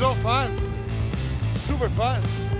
so fun. Super fun.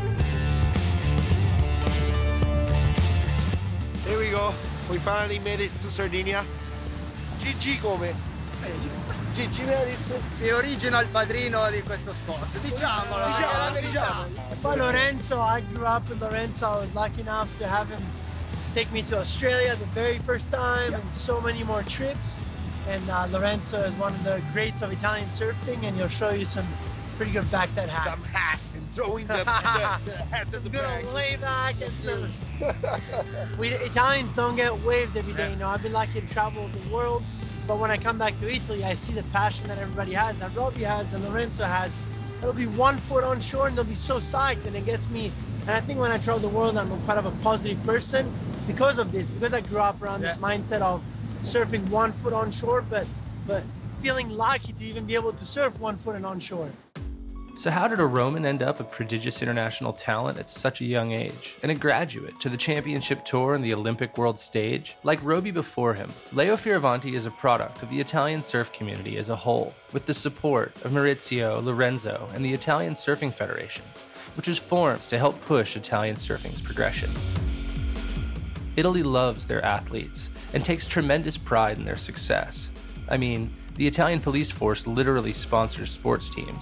Here we go. We finally made it to Sardinia. Gigi come? Gigi mi ha visto? È original padrino di questo sport. Diciamolo, la verità. But Lorenzo, I grew up in Lorenzo. I was lucky enough to have him take me to Australia the very first time and so many more trips. And Lorenzo is one of the greats of Italian surfing, and he'll show you some pretty good backside hacks. Some hack and throwing the hats at the Good back. old layback and some. We Italians don't get waves every day. You know, I've been lucky to travel the world, but when I come back to Italy, I see the passion that everybody has, that Robbie has, that Lorenzo has. It'll be 1 foot on shore, and they'll be so psyched, and it gets me. And I think when I travel the world, I'm quite of a positive person because of this, because I grew up around this mindset of surfing 1 foot on shore, but feeling lucky to even be able to surf 1 foot and on shore. So how did a Roman end up a prodigious international talent at such a young age, and a graduate to the championship tour and the Olympic world stage? Like Roby before him, Leo Fioravanti is a product of the Italian surf community as a whole, with the support of Maurizio, Lorenzo, and the Italian Surfing Federation, which was formed to help push Italian surfing's progression. Italy loves their athletes and takes tremendous pride in their success. I mean, the Italian police force literally sponsors sports teams,